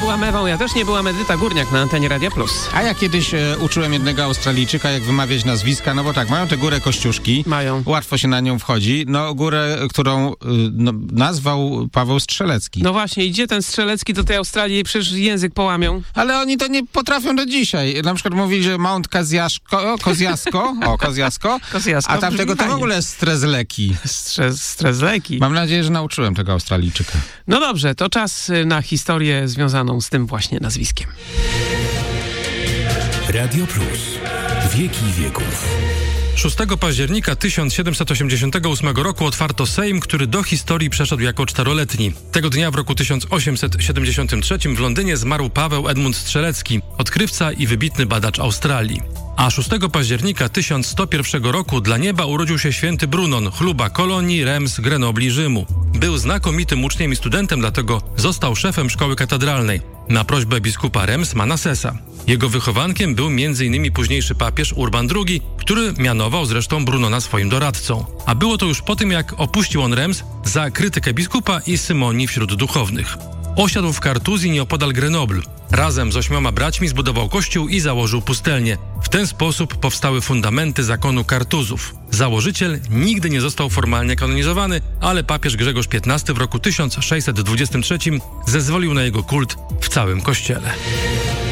byłam Ewą, ja też nie byłam. Edyta Górniak na antenie Radia Plus. A ja kiedyś uczyłem jednego Australijczyka, jak wymawiać nazwiska, no bo tak, mają tę górę Kościuszki. Mają. Łatwo się na nią wchodzi. No górę, którą nazwał Paweł Strzelecki. No właśnie, idzie ten Strzelecki do tej Australii i przecież język połamią. Ale oni to nie potrafią do dzisiaj. Na przykład mówili, że Mount Kosciuszko, Kosciuszko, a tamtego to w ogóle Strzelecki. Strzelecki. Mam nadzieję, że nauczyłem tego Australijczyka. No dobrze, to czas na historię związaną z tym właśnie nazwiskiem. Radio Plus. Wieki wieków. 6 października 1788 roku otwarto Sejm, który do historii przeszedł jako 4-letni. Tego dnia w roku 1873 w Londynie zmarł Paweł Edmund Strzelecki, odkrywca i wybitny badacz Australii. A 6 października 1101 roku dla nieba urodził się święty Brunon, chluba Kolonii, Reims, Grenobli i Rzymu. Był znakomitym uczniem i studentem, dlatego został szefem szkoły katedralnej na prośbę biskupa Reims Manassesa. Jego wychowankiem był m.in. późniejszy papież Urban II, który mianował zresztą Brunona swoim doradcą. A było to już po tym, jak opuścił on Reims za krytykę biskupa i symonii wśród duchownych. Osiadł w Kartuzji nieopodal Grenoble. Razem z 8 braćmi zbudował kościół i założył pustelnię. W ten sposób powstały fundamenty zakonu Kartuzów. Założyciel nigdy nie został formalnie kanonizowany, ale papież Grzegorz XV w roku 1623 zezwolił na jego kult w całym kościele.